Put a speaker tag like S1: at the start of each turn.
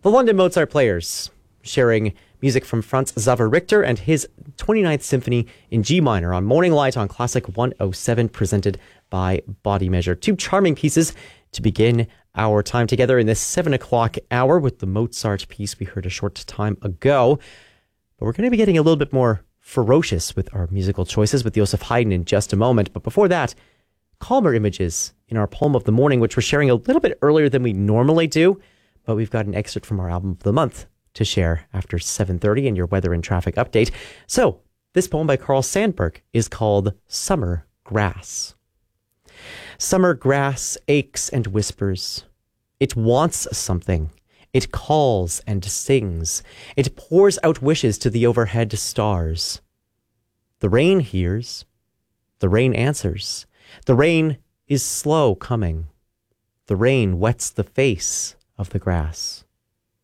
S1: The London Mozart Players, sharing music from Franz Xaver Richter and his 29th Symphony in G minor on Morning Light on Classic 107, presented by Body Measure. Two charming pieces to begin our time together in this 7 o'clock hour with the Mozart piece we heard a short time ago. But we're going to be getting a little bit more ferocious with our musical choices with Joseph Haydn in just a moment. But before that, calmer images in our poem of the morning, which we're sharing a little bit earlier than we normally do. But we've got an excerpt from our album of the month to share after 7:30 in your weather and traffic update. So this poem by Carl Sandburg is called Summer Grass. Summer grass aches and whispers. It wants something. It calls and sings. It pours out wishes to the overhead stars. The rain hears. The rain answers. The rain is slow coming. The rain wets the face of the grass.